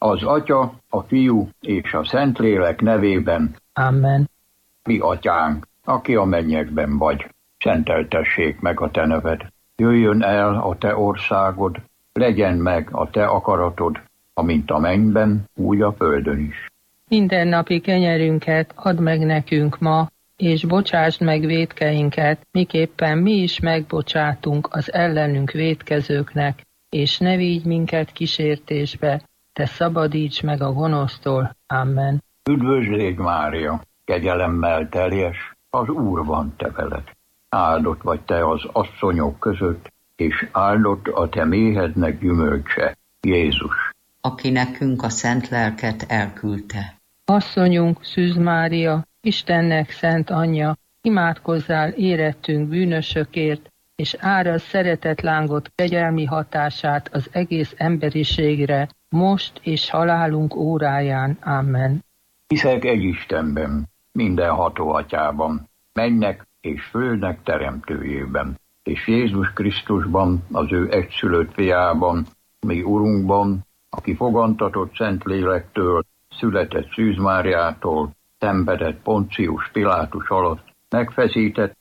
Az Atya, a Fiú és a Szentlélek nevében. Amen. Mi Atyánk, aki a mennyekben vagy, szenteltessék meg a te neved. Jöjjön el a te országod, legyen meg a te akaratod, amint a mennyben, úgy a földön is. Mindennapi kenyerünket add meg nekünk ma, és bocsásd meg vétkeinket, miképpen mi is megbocsátunk az ellenünk vétkezőknek, és ne vigy minket kísértésbe, te szabadíts meg a gonosztól. Amen. Üdvözlégy Mária, kegyelemmel teljes, az Úr van te veled. Áldott vagy te az asszonyok között, és áldott a te méhednek gyümölcse, Jézus. Aki nekünk a szent lelket elküldte. Asszonyunk, Szűz Mária, Istennek szent anyja, imádkozzál érettünk bűnösökért, és árazd szeretetlángot kegyelmi hatását az egész emberiségre, most és halálunk óráján. Amen. Hiszek egy Istenben, mindenható Atyában, mennynek és földnek teremtőjében, és Jézus Krisztusban, az ő egyszülött fiában, mi Urunkban, aki fogantatott Szentlélektől, született Szűz Máriától, szenvedett Poncius Pilátus alatt, megfeszített